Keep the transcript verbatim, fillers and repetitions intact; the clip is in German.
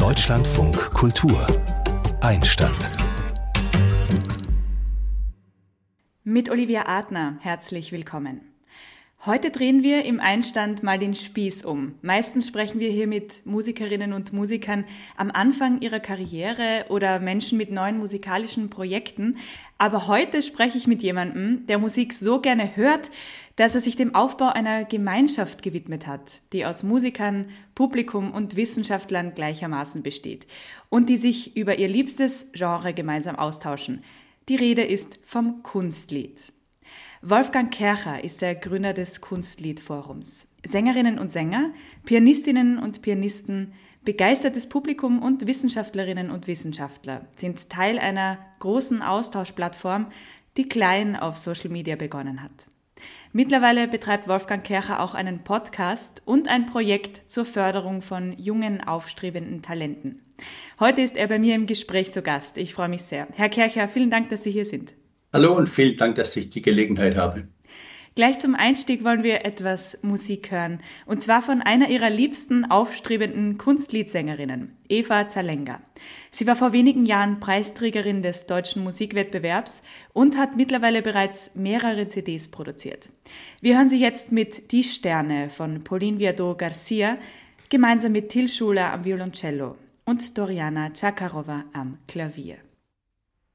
Deutschlandfunk Kultur Einstand. Mit Olivia Adner herzlich willkommen. Heute drehen wir im Einstand mal den Spieß um. Meistens sprechen wir hier mit Musikerinnen und Musikern am Anfang ihrer Karriere oder Menschen mit neuen musikalischen Projekten. Aber heute spreche ich mit jemandem, der Musik so gerne hört, dass er sich dem Aufbau einer Gemeinschaft gewidmet hat, die aus Musikern, Publikum und Wissenschaftlern gleichermaßen besteht und die sich über ihr liebstes Genre gemeinsam austauschen. Die Rede ist vom Kunstlied. Wolfgang Kercher ist der Gründer des Kunstliedforums. Sängerinnen und Sänger, Pianistinnen und Pianisten, begeistertes Publikum und Wissenschaftlerinnen und Wissenschaftler sind Teil einer großen Austauschplattform, die klein auf Social Media begonnen hat. Mittlerweile betreibt Wolfgang Kercher auch einen Podcast und ein Projekt zur Förderung von jungen, aufstrebenden Talenten. Heute ist er bei mir im Gespräch zu Gast. Ich freue mich sehr. Herr Kercher, vielen Dank, dass Sie hier sind. Hallo und vielen Dank, dass ich die Gelegenheit habe. Gleich zum Einstieg wollen wir etwas Musik hören. Und zwar von einer ihrer liebsten aufstrebenden Kunstliedsängerinnen, Eva Zalenga. Sie war vor wenigen Jahren Preisträgerin des Deutschen Musikwettbewerbs und hat mittlerweile bereits mehrere C Ds produziert. Wir hören sie jetzt mit Die Sterne von Pauline Viardot-Garcia, gemeinsam mit Till Schuler am Violoncello und Doriana Chakarova am Klavier.